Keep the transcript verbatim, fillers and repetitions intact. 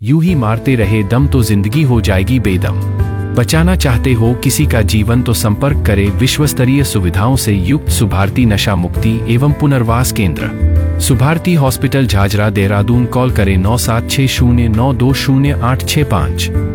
यूं ही मारते रहे दम तो जिंदगी हो जाएगी बेदम। बचाना चाहते हो किसी का जीवन तो संपर्क करें विश्वस्तरीय सुविधाओं से युक्त सुभारती नशा मुक्ति एवं पुनर्वास केंद्र, सुभारती हॉस्पिटल झाझरा देहरादून। कॉल करें नौ सात छः शून्य नौ दो शून्य आठ छः पाँच।